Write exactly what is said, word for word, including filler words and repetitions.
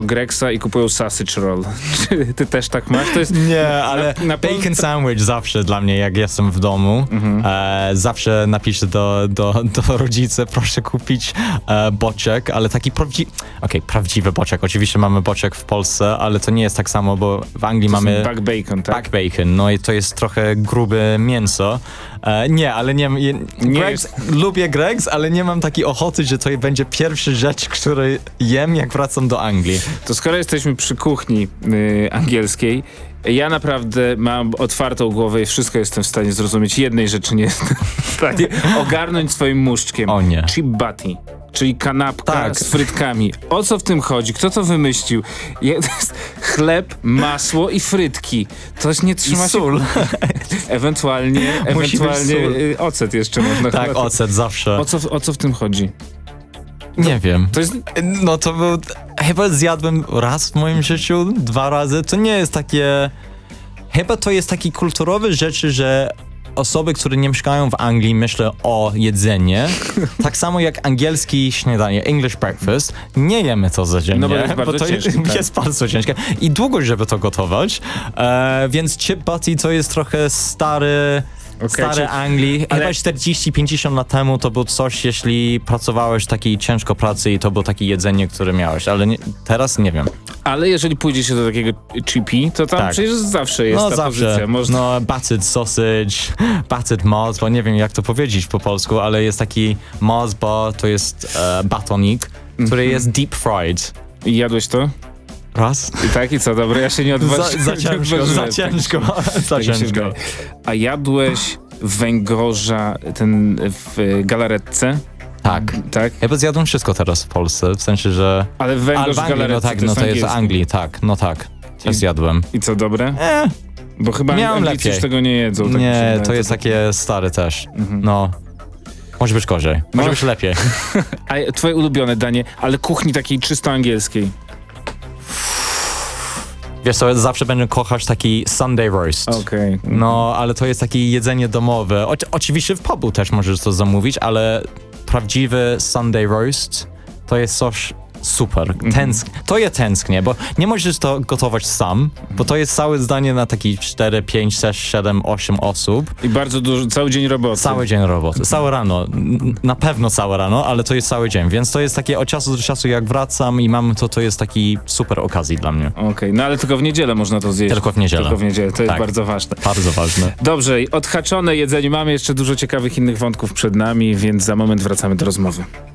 Gregsa i kupują sausage roll. Czy ty też tak masz? To jest Nie, ale na, na bacon Pol- sandwich zawsze dla mnie, jak jestem w domu. Mhm. E, zawsze napiszę do, do, do rodzica, proszę kupić e, boczek, ale taki prawdziwy, okej, okay, prawdziwy boczek. Oczywiście mamy boczek w Polsce, ale to nie jest tak samo, bo w Anglii to mamy... back bacon, tak? Back bacon, no i to jest trochę grube mięso. E, nie, ale nie... nie, nie Greg's, jest... Lubię Greg's, ale nie mam takiej ochoty, że to będzie pierwsza rzecz, którą jem, jak wracam do Anglii. To skoro jesteśmy przy kuchni y, angielskiej, ja naprawdę mam otwartą głowę i wszystko jestem w stanie zrozumieć. Jednej rzeczy nie jestem w stanie ogarnąć swoim muszczkiem. O nie. Chip butty, czyli kanapka Tak. z frytkami. O co w tym chodzi? Kto to wymyślił? Je- to jest chleb, masło i frytki. To nie trzyma I sól. się... Ewentualnie, Musi być ewentualnie sól. y, ocet jeszcze można. Tak, chyba- ocet zawsze. O co, o co w tym chodzi? Nie wiem. To jest... No to był... Chyba zjadłem raz w moim życiu, dwa razy. To nie jest takie... Chyba to jest taki kulturowy rzeczy, że osoby, które nie mieszkają w Anglii, myślą o jedzenie. Tak samo jak angielski śniadanie, English breakfast, nie jemy to codziennie, No bo jest bardzo bo to ciężkie, jest, tak. jest bardzo ciężkie i długo, żeby to gotować. E, więc chip butty to jest trochę stary... Okay, Stare czyli- Anglii, ale- chyba czterdzieści pięćdziesiąt lat temu to było coś, jeśli pracowałeś takiej ciężko pracy i to było takie jedzenie, które miałeś, ale nie, teraz nie wiem. Ale jeżeli pójdzie się do takiego chippy, to tam Tak. przecież zawsze jest No ta zawsze, pozycja. Można... no battered sausage, battered mozz, bo nie wiem jak to powiedzieć po polsku, ale jest taki mozz, bo to jest e, batonik, który Mhm. jest deep fried. I jadłeś to? Raz? I tak, i co? Dobra, ja się nie Za, odważyłem. za ciężko, za ciężko, za Tak mi się ciężko. wydaje. A jadłeś węgorza ten w galaretce? Tak. Tak? Chyba zjadłem wszystko teraz w Polsce, w sensie, że... Ale Ale węgorz w w Anglii, galaretce no tak, to no jest to jest w angielski. Anglii, tak, no tak. I- Też zjadłem. I co, dobre? E, Bo chyba Miałem Anglicy lepiej. już tego nie jedzą. Tak mi się nie, wydaje. to jest takie stare też. No. Może być gorzej, może No. być lepiej. A twoje ulubione danie, ale kuchni takiej czysto angielskiej. Wiesz co, zawsze będę kochać taki Sunday roast. Okej. No, ale to jest takie jedzenie domowe. O, oczywiście w pubu też możesz to zamówić, ale prawdziwy Sunday roast to jest coś super. Tęsk- to ja tęsknię, bo nie możesz to gotować sam, bo to jest całe zdanie na taki cztery, pięć, sześć, siedem, osiem osób. I bardzo dużo, cały dzień roboty. Cały dzień roboty, całe rano, N- na pewno całe rano, ale to jest cały dzień, więc to jest takie od czasu do czasu jak wracam i mam to, to jest taki super okazji dla mnie. Okej, no ale tylko w niedzielę można to zjeść. Tylko w niedzielę. Tylko w niedzielę, to jest Tak. bardzo ważne. Bardzo ważne. Dobrze, odhaczone jedzenie. Mamy jeszcze dużo ciekawych innych wątków przed nami, więc za moment wracamy do rozmowy.